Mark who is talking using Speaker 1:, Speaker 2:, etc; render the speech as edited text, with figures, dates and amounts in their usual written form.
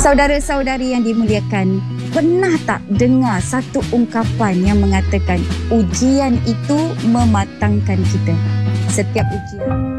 Speaker 1: Saudara-saudari yang dimuliakan, pernah tak dengar satu ungkapan yang mengatakan ujian itu mematangkan kita? Setiap ujian